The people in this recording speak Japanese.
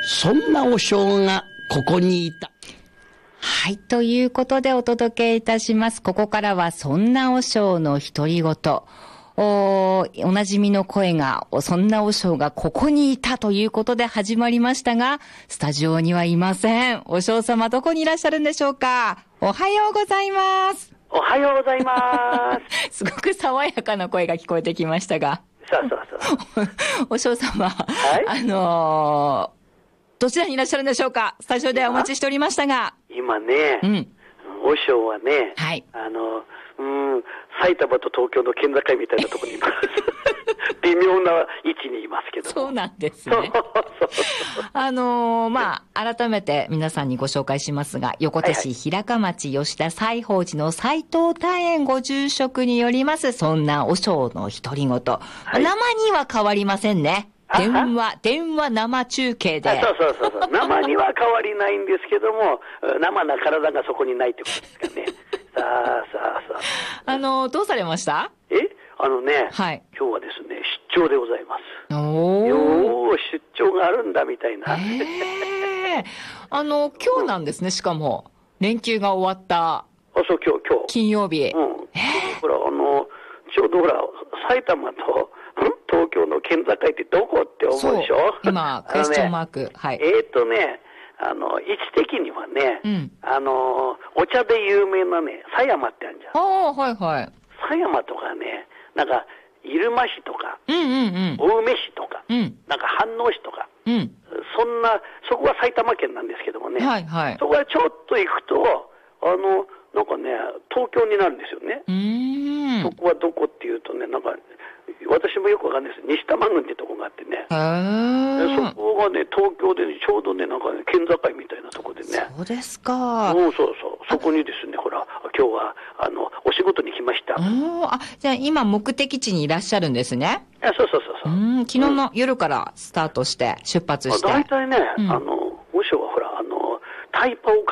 そんな和尚がここにいた。 はい、ということでお届けいたします。ここからはそんな和尚の独り言。おなじみの声が、そんな和尚がここにいたということで始まりましたが、スタジオにはいません。和尚様どこにいらっしゃるんでしょうか。おはようございます。 おはようございます。 すごく爽やかな声が聞こえてきましたが。 そうそうそう。 和尚様、 はい、 どちらにいらっしゃるんでしょうか。スタジオではお待ちしておりましたが。 今ね、和尚はね、 はい。 埼玉と東京の県境みたいなところにいます。微妙な位置にいますけど。 そうなんですね。改めて皆さんにご紹介しますが、横手市平鹿町吉田西宝寺の斎藤多園ご住職によります、そんな和尚の独り言。生には変わりませんね。電話生中継で。 そう。生には変わりないんですけども、生な体がそこにないってことですかね。さあ。どうされました？ はい。今日はですね、出張でございます。出張があるんだみたいな。 今日なんですね、しかも。連休が終わった。 そう、今日。 金曜日。 ほら、ちょうどほら、埼玉と、東京の県境ってどこって思うでしょ？ 今、クエスチョンマーク。はい。 位置的にはね、お茶で有名なね、狭山ってあるじゃん。 はい。 狭山とかね、なんか、入間市とか、青梅市とか、なんか飯能市とか、そこは埼玉県なんですけどもね、そこはちょっと行くと、なんかね、東京になるんですよね。そこはどこっていうとね、なんか、私もよくわかんないです。西多摩郡ってとこがあってね。そこがね、東京でね、ちょうどね、なんかね、県境みたいなとこでね。 そうですか。 そう。そこにですね、ほら、今日は、お仕事に来ました。 じゃあ今目的地にいらっしゃるんですね。 そう。 昨日の夜からスタートして、出発して。 大体ね、和尚はほら、タイパを